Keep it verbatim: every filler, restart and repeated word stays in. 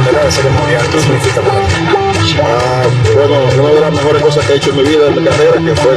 bandera ceremonial, ¿qué significa para ti? Ah, bueno, una de las mejores cosas que he hecho en mi vida en mi carrera, que fue